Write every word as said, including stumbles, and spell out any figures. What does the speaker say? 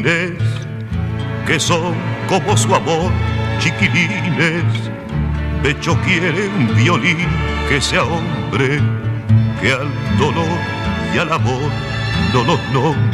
chiquilines, que son como su amor, chiquilines. Pecho quiere un violín que sea hombre, que al dolor y al amor no los nombra.